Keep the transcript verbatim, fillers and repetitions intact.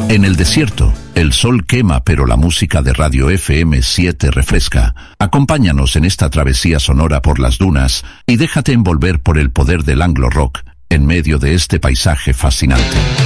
En el desierto, el sol quema, pero la música de Radio F M siete refresca. Acompáñanos en esta travesía sonora por las dunas y déjate envolver por el poder del Anglo Rock en medio de este paisaje fascinante.